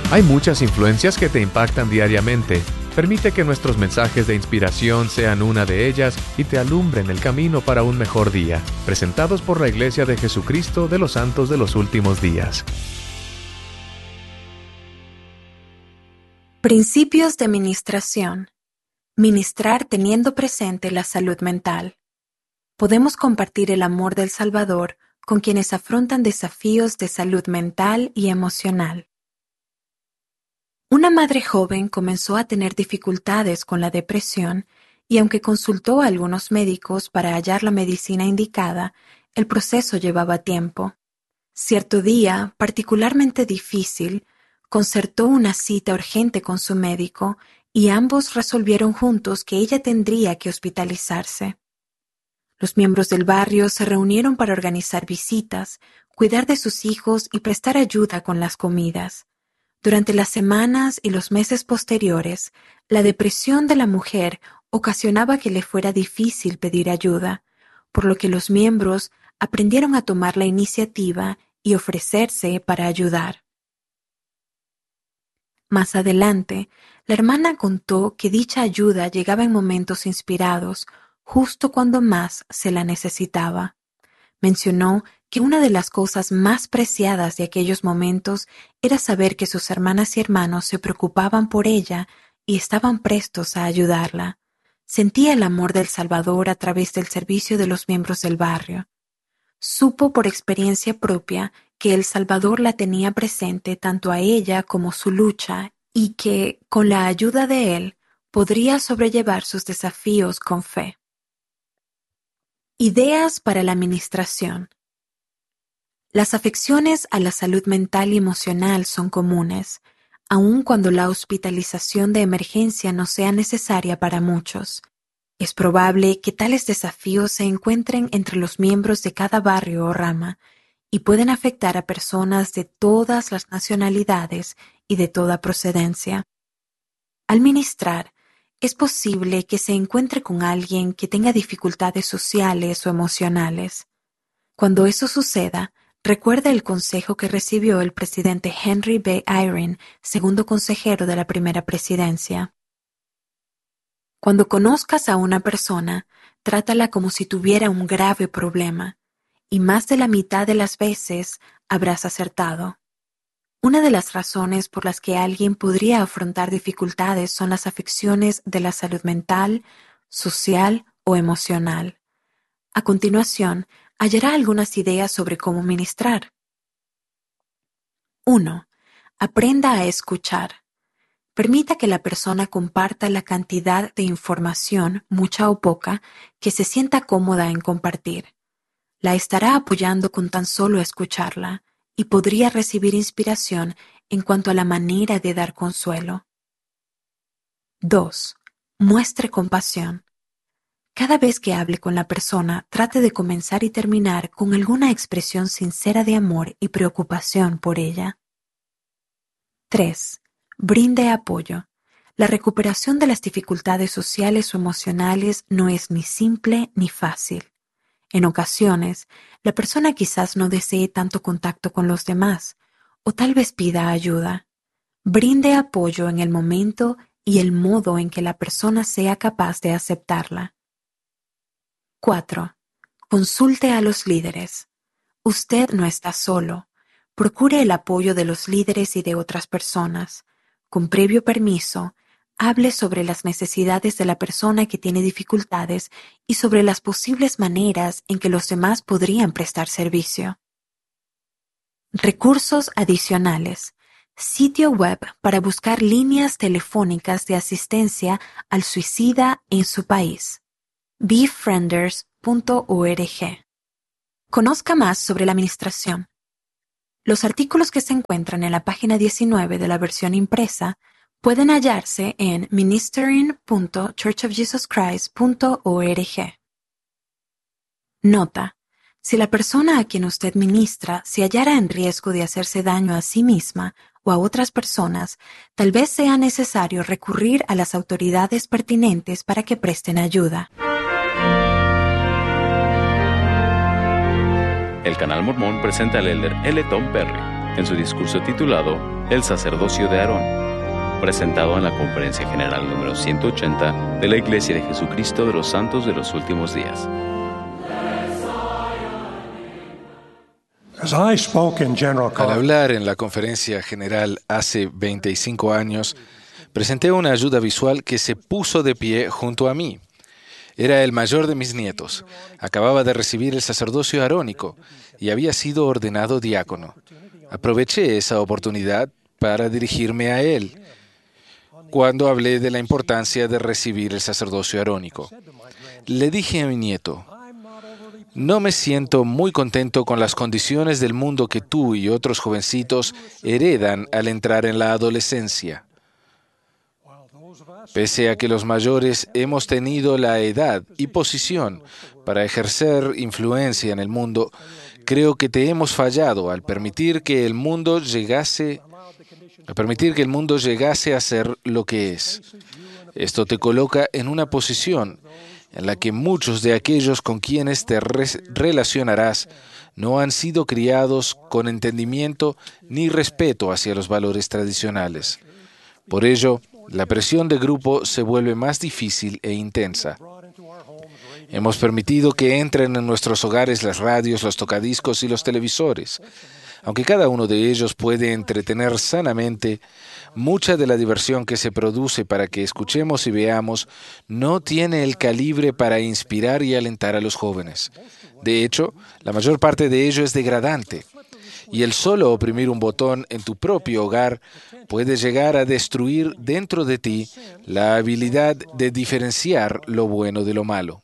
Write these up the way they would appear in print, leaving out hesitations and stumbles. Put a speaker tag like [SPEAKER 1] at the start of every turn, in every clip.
[SPEAKER 1] Hay muchas influencias que te impactan diariamente. Permite que nuestros mensajes de inspiración sean una de ellas y te alumbren el camino para un mejor día. Presentados por la Iglesia de Jesucristo de los Santos de los Últimos Días.
[SPEAKER 2] Principios de ministración. Ministrar teniendo presente la salud mental. Podemos compartir el amor del Salvador con quienes afrontan desafíos de salud mental y emocional. Una madre joven comenzó a tener dificultades con la depresión y aunque consultó a algunos médicos para hallar la medicina indicada, el proceso llevaba tiempo. Cierto día, particularmente difícil, concertó una cita urgente con su médico y ambos resolvieron juntos que ella tendría que hospitalizarse. Los miembros del barrio se reunieron para organizar visitas, cuidar de sus hijos y prestar ayuda con las comidas. Durante las semanas y los meses posteriores, la depresión de la mujer ocasionaba que le fuera difícil pedir ayuda, por lo que los miembros aprendieron a tomar la iniciativa y ofrecerse para ayudar. Más adelante, la hermana contó que dicha ayuda llegaba en momentos inspirados, justo cuando más se la necesitaba. Mencionó que una de las cosas más preciadas de aquellos momentos era saber que sus hermanas y hermanos se preocupaban por ella y estaban prestos a ayudarla. Sentía el amor del Salvador a través del servicio de los miembros del barrio. Supo por experiencia propia que el Salvador la tenía presente tanto a ella como su lucha y que, con la ayuda de él, podría sobrellevar sus desafíos con fe. Ideas para la administración. Las afecciones a la salud mental y emocional son comunes, aun cuando la hospitalización de emergencia no sea necesaria para muchos. Es probable que tales desafíos se encuentren entre los miembros de cada barrio o rama y pueden afectar a personas de todas las nacionalidades y de toda procedencia. Al ministrar, es posible que se encuentre con alguien que tenga dificultades sociales o emocionales. Cuando eso suceda, recuerde el consejo que recibió el presidente Henry B. Eyring, segundo consejero de la primera presidencia. Cuando conozcas a una persona, trátala como si tuviera un grave problema, y más de la mitad de las veces habrás acertado. Una de las razones por las que alguien podría afrontar dificultades son las afecciones de la salud mental, social o emocional. A continuación, hallará algunas ideas sobre cómo ministrar. 1. Aprenda a escuchar. Permita que la persona comparta la cantidad de información, mucha o poca, que se sienta cómoda en compartir. La estará apoyando con tan solo escucharla y podría recibir inspiración en cuanto a la manera de dar consuelo. 2. Muestre compasión. Cada vez que hable con la persona, trate de comenzar y terminar con alguna expresión sincera de amor y preocupación por ella. 3. Brinde apoyo. La recuperación de las dificultades sociales o emocionales no es ni simple ni fácil. En ocasiones, la persona quizás no desee tanto contacto con los demás, o tal vez pida ayuda. Brinde apoyo en el momento y el modo en que la persona sea capaz de aceptarla. 4. Consulte a los líderes. Usted no está solo. Procure el apoyo de los líderes y de otras personas. Con previo permiso, hable sobre las necesidades de la persona que tiene dificultades y sobre las posibles maneras en que los demás podrían prestar servicio. Recursos adicionales. Sitio web para buscar líneas telefónicas de asistencia al suicida en su país. befrienders.org. Conozca más sobre la administración. Los artículos que se encuentran en la página 19 de la versión impresa pueden hallarse en ministering.churchofjesuschrist.org. Nota: si la persona a quien usted ministra se hallara en riesgo de hacerse daño a sí misma o a otras personas, tal vez sea necesario recurrir a las autoridades pertinentes para que presten ayuda.
[SPEAKER 3] El Canal Mormón presenta al elder L. Tom Perry, en su discurso titulado El sacerdocio de Aarón, presentado en la Conferencia General número 180 de la Iglesia de Jesucristo de los Santos de los Últimos Días.
[SPEAKER 4] Al hablar en la Conferencia General hace 25 años, presenté una ayuda visual que se puso de pie junto a mí. Era el mayor de mis nietos. Acababa de recibir el sacerdocio arónico y había sido ordenado diácono. Aproveché esa oportunidad para dirigirme a él cuando hablé de la importancia de recibir el sacerdocio arónico. Le dije a mi nieto: no me siento muy contento con las condiciones del mundo que tú y otros jovencitos heredan al entrar en la adolescencia. Pese a que los mayores hemos tenido la edad y posición para ejercer influencia en el mundo, creo que te hemos fallado al permitir que el mundo llegase a ser lo que es. Esto te coloca en una posición en la que muchos de aquellos con quienes te relacionarás no han sido criados con entendimiento ni respeto hacia los valores tradicionales. Por ello, la presión de grupo se vuelve más difícil e intensa. Hemos permitido que entren en nuestros hogares las radios, los tocadiscos y los televisores. Aunque cada uno de ellos puede entretener sanamente, mucha de la diversión que se produce para que escuchemos y veamos no tiene el calibre para inspirar y alentar a los jóvenes. De hecho, la mayor parte de ello es degradante. Y el solo oprimir un botón en tu propio hogar puede llegar a destruir dentro de ti la habilidad de diferenciar lo bueno de lo malo.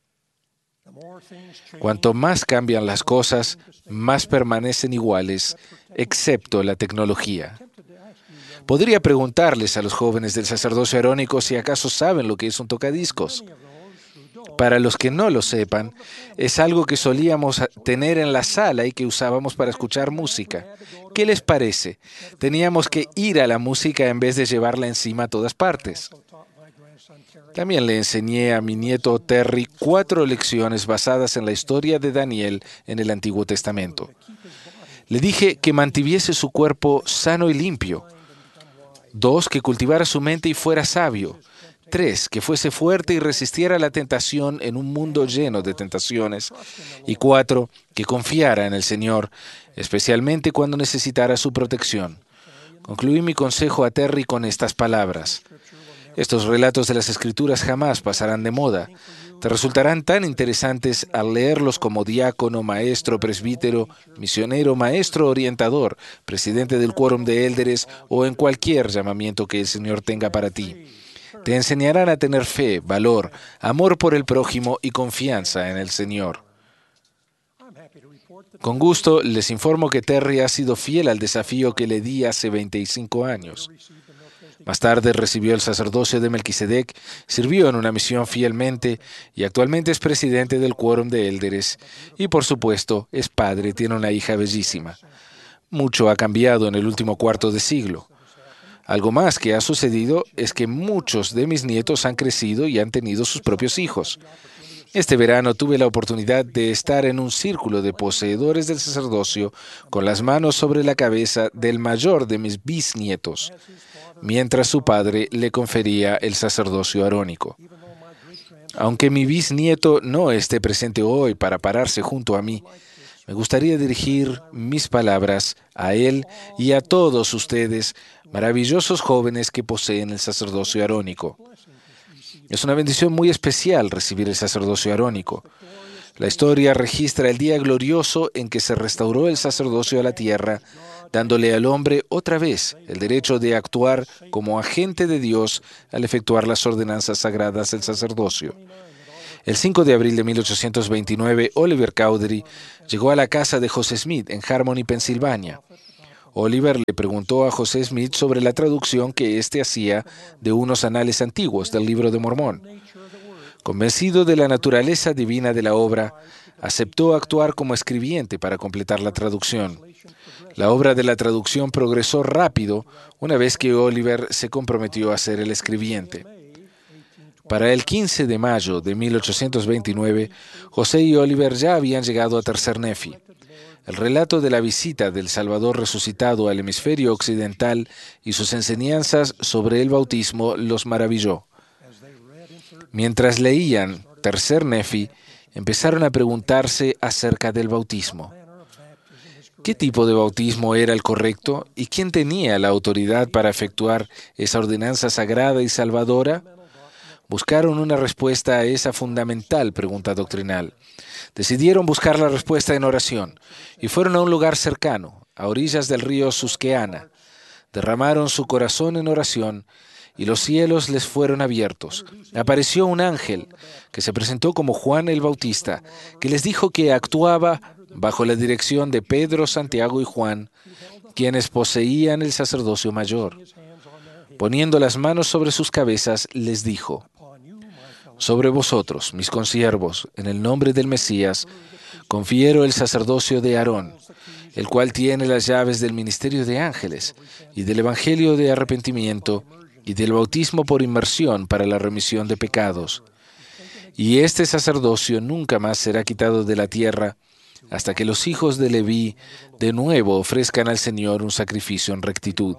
[SPEAKER 4] Cuanto más cambian las cosas, más permanecen iguales, excepto la tecnología. Podría preguntarles a los jóvenes del sacerdocio arónico si acaso saben lo que es un tocadiscos. Para los que no lo sepan, es algo que solíamos tener en la sala y que usábamos para escuchar música. ¿Qué les parece? Teníamos que ir a la música en vez de llevarla encima a todas partes. También le enseñé a mi nieto Terry 4 lecciones basadas en la historia de Daniel en el Antiguo Testamento. Le dije que mantuviese su cuerpo sano y limpio. 2, que cultivara su mente y fuera sabio. 3, que fuese fuerte y resistiera la tentación en un mundo lleno de tentaciones. Y 4, que confiara en el Señor, especialmente cuando necesitara su protección. Concluí mi consejo a Terry con estas palabras: estos relatos de las Escrituras jamás pasarán de moda. Te resultarán tan interesantes al leerlos como diácono, maestro, presbítero, misionero, maestro orientador, presidente del quórum de élderes o en cualquier llamamiento que el Señor tenga para ti. Te enseñarán a tener fe, valor, amor por el prójimo y confianza en el Señor. Con gusto les informo que Terry ha sido fiel al desafío que le di hace 25 años. Más tarde recibió el sacerdocio de Melquisedec, sirvió en una misión fielmente y actualmente es presidente del quórum de élderes. Y por supuesto, es padre, tiene una hija bellísima. Mucho ha cambiado en el último cuarto de siglo. Algo más que ha sucedido es que muchos de mis nietos han crecido y han tenido sus propios hijos. Este verano tuve la oportunidad de estar en un círculo de poseedores del sacerdocio con las manos sobre la cabeza del mayor de mis bisnietos, mientras su padre le confería el sacerdocio arónico. Aunque mi bisnieto no esté presente hoy para pararse junto a mí, me gustaría dirigir mis palabras a él y a todos ustedes, maravillosos jóvenes que poseen el sacerdocio arónico. Es una bendición muy especial recibir el sacerdocio arónico. La historia registra el día glorioso en que se restauró el sacerdocio a la tierra, dándole al hombre otra vez el derecho de actuar como agente de Dios al efectuar las ordenanzas sagradas del sacerdocio. El 5 de abril de 1829, Oliver Cowdery llegó a la casa de José Smith en Harmony, Pensilvania. Oliver le preguntó a José Smith sobre la traducción que éste hacía de unos anales antiguos del Libro de Mormón. Convencido de la naturaleza divina de la obra, aceptó actuar como escribiente para completar la traducción. La obra de la traducción progresó rápido una vez que Oliver se comprometió a ser el escribiente. Para el 15 de mayo de 1829, José y Oliver ya habían llegado a Tercer Nefi. El relato de la visita del Salvador resucitado al hemisferio occidental y sus enseñanzas sobre el bautismo los maravilló. Mientras leían Tercer Nefi, empezaron a preguntarse acerca del bautismo. ¿Qué tipo de bautismo era el correcto y quién tenía la autoridad para efectuar esa ordenanza sagrada y salvadora? Buscaron una respuesta a esa fundamental pregunta doctrinal. Decidieron buscar la respuesta en oración y fueron a un lugar cercano, a orillas del río Susquehanna. Derramaron su corazón en oración y los cielos les fueron abiertos. Apareció un ángel que se presentó como Juan el Bautista, que les dijo que actuaba bajo la dirección de Pedro, Santiago y Juan, quienes poseían el sacerdocio mayor. Poniendo las manos sobre sus cabezas, les dijo: sobre vosotros, mis consiervos, en el nombre del Mesías, confiero el sacerdocio de Aarón, el cual tiene las llaves del ministerio de ángeles y del evangelio de arrepentimiento y del bautismo por inmersión para la remisión de pecados. Y este sacerdocio nunca más será quitado de la tierra hasta que los hijos de Leví de nuevo ofrezcan al Señor un sacrificio en rectitud.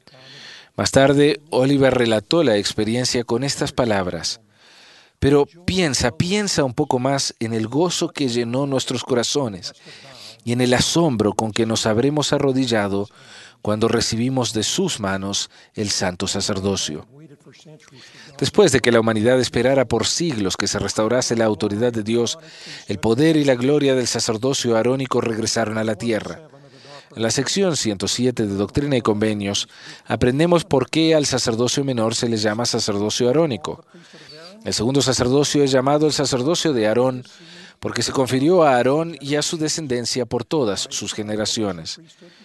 [SPEAKER 4] Más tarde, Oliver relató la experiencia con estas palabras: pero piensa un poco más en el gozo que llenó nuestros corazones y en el asombro con que nos habremos arrodillado cuando recibimos de sus manos el santo sacerdocio. Después de que la humanidad esperara por siglos que se restaurase la autoridad de Dios, el poder y la gloria del sacerdocio arónico regresaron a la tierra. En la sección 107 de Doctrina y Convenios, aprendemos por qué al sacerdocio menor se le llama sacerdocio arónico. El segundo sacerdocio es llamado el sacerdocio de Aarón porque se confirió a Aarón y a su descendencia por todas sus generaciones.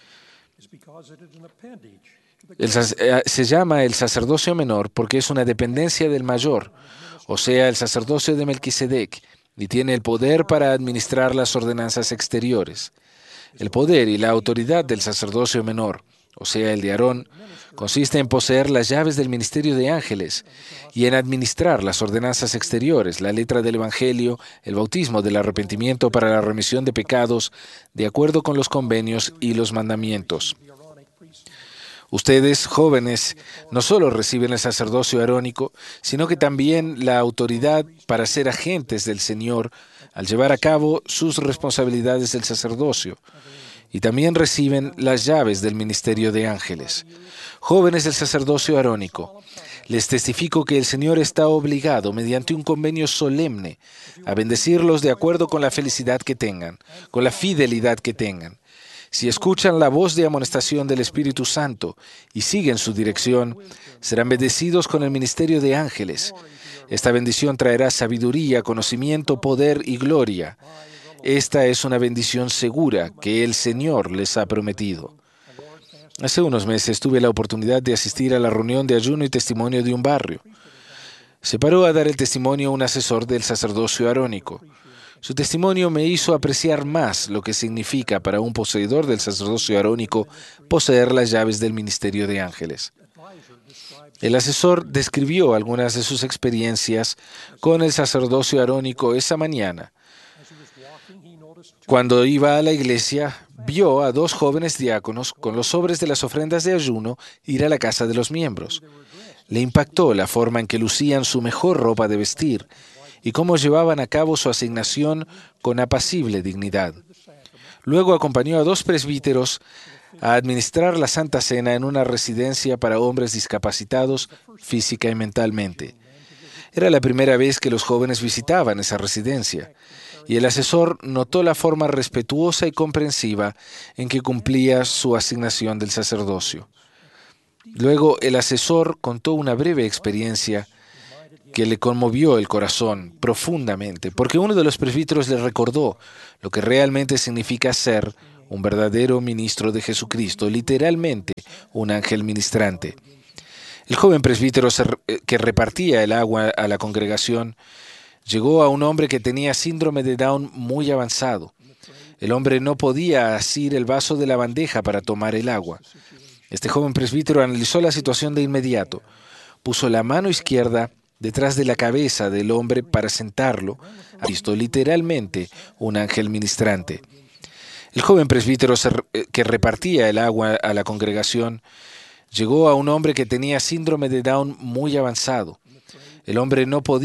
[SPEAKER 4] Se llama el sacerdocio menor porque es una dependencia del mayor, o sea, el sacerdocio de Melquisedec, y tiene el poder para administrar las ordenanzas exteriores. El poder y la autoridad del sacerdocio menor, o sea, el de Aarón, consiste en poseer las llaves del ministerio de ángeles y en administrar las ordenanzas exteriores, la letra del Evangelio, el bautismo del arrepentimiento para la remisión de pecados, de acuerdo con los convenios y los mandamientos. Ustedes, jóvenes, no solo reciben el sacerdocio arónico, sino que también la autoridad para ser agentes del Señor al llevar a cabo sus responsabilidades del sacerdocio. Y también reciben las llaves del ministerio de ángeles. Jóvenes del sacerdocio arónico, les testifico que el Señor está obligado, mediante un convenio solemne, a bendecirlos de acuerdo con la felicidad que tengan, con la fidelidad que tengan. Si escuchan la voz de amonestación del Espíritu Santo y siguen su dirección, serán bendecidos con el ministerio de ángeles. Esta bendición traerá sabiduría, conocimiento, poder y gloria. Esta es una bendición segura que el Señor les ha prometido. Hace unos meses tuve la oportunidad de asistir a la reunión de ayuno y testimonio de un barrio. Se paró a dar el testimonio un asesor del sacerdocio arónico. Su testimonio me hizo apreciar más lo que significa para un poseedor del sacerdocio arónico poseer las llaves del ministerio de ángeles. El asesor describió algunas de sus experiencias con el sacerdocio arónico esa mañana. Cuando iba a la iglesia, vio a dos jóvenes diáconos con los sobres de las ofrendas de ayuno ir a la casa de los miembros. Le impactó la forma en que lucían su mejor ropa de vestir y cómo llevaban a cabo su asignación con apacible dignidad. Luego acompañó a dos presbíteros a administrar la Santa Cena en una residencia para hombres discapacitados física y mentalmente. Era la primera vez que los jóvenes visitaban esa residencia, y el asesor notó la forma respetuosa y comprensiva en que cumplía su asignación del sacerdocio. Luego el asesor contó una breve experiencia que le conmovió el corazón profundamente, porque uno de los presbíteros le recordó lo que realmente significa ser un verdadero ministro de Jesucristo, literalmente un ángel ministrante. El joven presbítero que repartía el agua a la congregación llegó a un hombre que tenía síndrome de Down muy avanzado. El hombre no podía asir el vaso de la bandeja para tomar el agua. Este joven presbítero analizó la situación de inmediato. Puso la mano izquierda detrás de la cabeza del hombre para sentarlo. Ha visto literalmente un ángel ministrante. El joven presbítero que repartía el agua a la congregación llegó a un hombre que tenía síndrome de Down muy avanzado. El hombre no podía